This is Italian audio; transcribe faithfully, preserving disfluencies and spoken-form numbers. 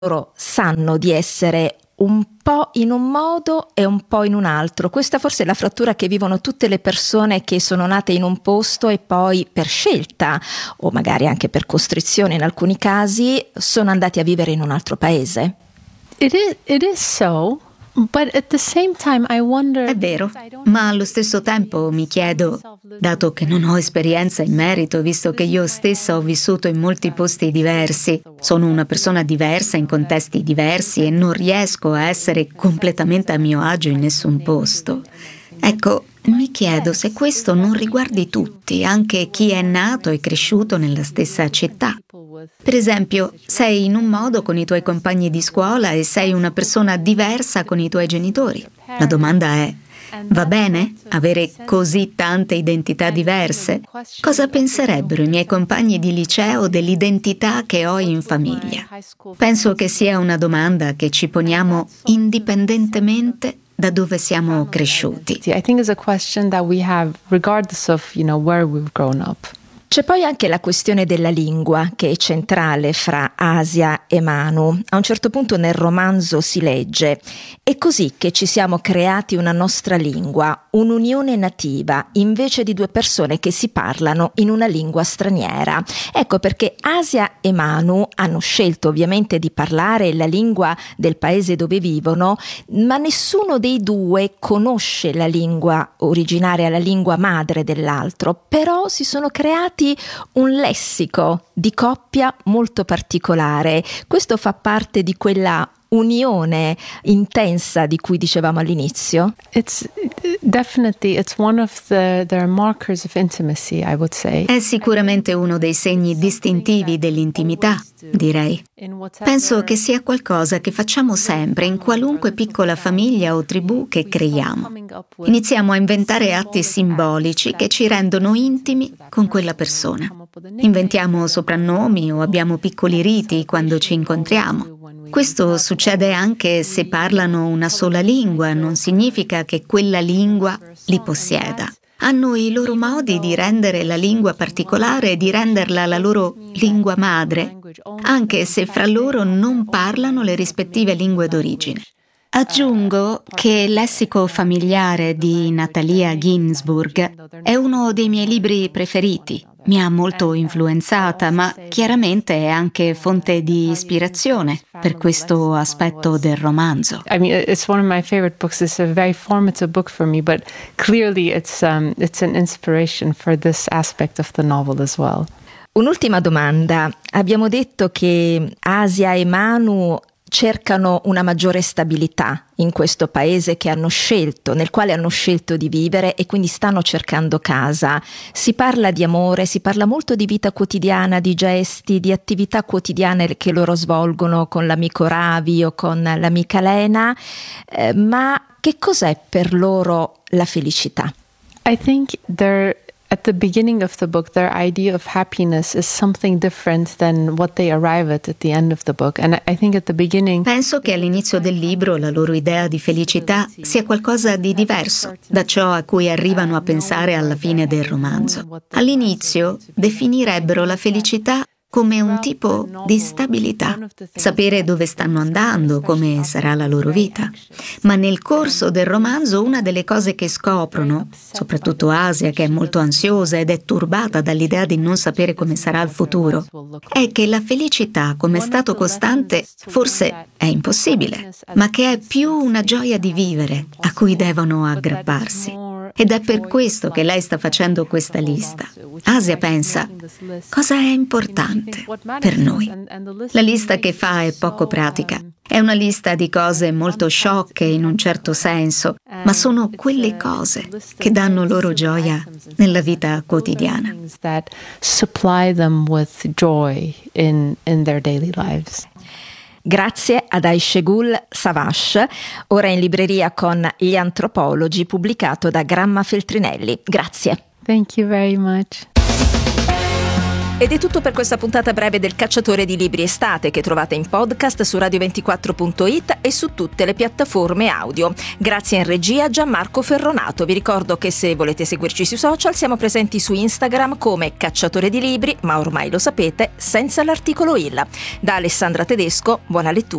loro sanno di essere un po' in un modo e un po' in un altro. Questa forse è la frattura che vivono tutte le persone che sono nate in un posto e poi per scelta, o magari anche per costrizione in alcuni casi, sono andati a vivere in un altro paese. It is, it is so. But at the same time I wonder... È vero, ma allo stesso tempo mi chiedo, dato che non ho esperienza in merito, visto che io stessa ho vissuto in molti posti diversi, sono una persona diversa in contesti diversi e non riesco a essere completamente a mio agio in nessun posto. Ecco, mi chiedo se questo non riguardi tutti, anche chi è nato e cresciuto nella stessa città. Per esempio, sei in un modo con i tuoi compagni di scuola e sei una persona diversa con i tuoi genitori. La domanda è: va bene avere così tante identità diverse? Cosa penserebbero i miei compagni di liceo dell'identità che ho in famiglia? Penso che sia una domanda che ci poniamo indipendentemente da dove siamo cresciuti. I think it's a question that we have regardless of, you know, where we've grown up. C'è poi anche la questione della lingua, che è centrale fra Asia e Manu. A un certo punto nel romanzo si legge: è così che ci siamo creati una nostra lingua, un'unione nativa, invece di due persone che si parlano in una lingua straniera. Ecco perché Asia e Manu hanno scelto ovviamente di parlare la lingua del paese dove vivono, ma nessuno dei due conosce la lingua originaria, la lingua madre dell'altro, però si sono creati un lessico di coppia molto particolare. Questo fa parte di quella unione intensa di cui dicevamo all'inizio? It's definitely it's one of the the markers of intimacy, I would say. È sicuramente uno dei segni distintivi dell'intimità, direi. Penso che sia qualcosa che facciamo sempre in qualunque piccola famiglia o tribù che creiamo. Iniziamo a inventare atti simbolici che ci rendono intimi con quella persona. Inventiamo soprannomi o abbiamo piccoli riti quando ci incontriamo. Questo succede anche se parlano una sola lingua, non significa che quella lingua li possieda. Hanno i loro modi di rendere la lingua particolare e di renderla la loro lingua madre, anche se fra loro non parlano le rispettive lingue d'origine. Aggiungo che Lessico familiare di Natalia Ginzburg è uno dei miei libri preferiti. Mi ha molto influenzata, ma chiaramente è anche fonte di ispirazione per questo aspetto del romanzo. I mean, it's one of my favorite books. It's a very formative book for me, but clearly it's um, it's an inspiration for this aspect of the novel as well. Un'ultima domanda. Abbiamo detto che Asia e Manu cercano una maggiore stabilità in questo paese che hanno scelto, nel quale hanno scelto di vivere e quindi stanno cercando casa. Si parla di amore, si parla molto di vita quotidiana, di gesti, di attività quotidiane che loro svolgono con l'amico Ravi o con l'amica Lena, eh, ma che cos'è per loro la felicità? I think they're At the beginning of the book, their idea of happiness is something different than what they arrive at at the end of the book. And I think at the beginning... Penso che all'inizio del libro la loro idea di felicità sia qualcosa di diverso da ciò a cui arrivano a pensare alla fine del romanzo. All'inizio definirebbero la felicità come un tipo di stabilità, sapere dove stanno andando, come sarà la loro vita. Ma nel corso del romanzo una delle cose che scoprono, soprattutto Asia che è molto ansiosa ed è turbata dall'idea di non sapere come sarà il futuro, è che la felicità come stato costante forse è impossibile, ma che è più una gioia di vivere a cui devono aggrapparsi. Ed è per questo che lei sta facendo questa lista. Asia pensa: cosa è importante per noi? La lista che fa è poco pratica. È una lista di cose molto sciocche in un certo senso, ma sono quelle cose che danno loro gioia nella vita quotidiana. That supply them with joy in in their daily lives. Grazie ad Ayşegül Savaş, ora in libreria con Gli Antropologi, pubblicato da Gramma Feltrinelli. Grazie. Thank you very much. Ed è tutto per questa puntata breve del Cacciatore di Libri Estate, che trovate in podcast su radio ventiquattro punto it e su tutte le piattaforme audio. Grazie in regia a Gianmarco Ferronato. Vi ricordo che se volete seguirci sui social siamo presenti su Instagram come Cacciatore di Libri, ma ormai lo sapete, senza l'articolo il. Da Alessandra Tedesco, buona lettura